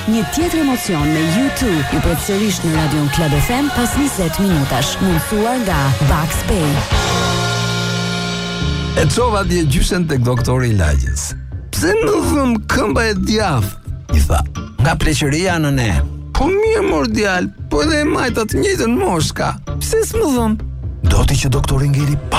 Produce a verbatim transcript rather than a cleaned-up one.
Një tjetër emocion me U two ju pret sërish në Radion Club F M pas njëzet minutash, mundësuar nga Bax Pay. E çova dje gjyshen tek doktori i lagjës. Pse më vëm këmba e djathtë? I tha, nga pleqëria në ne. Po mirë mor djal, po edhe e majta të njëjtën moshka. Pse s'më dhëm? Doti që doktori ngeli pa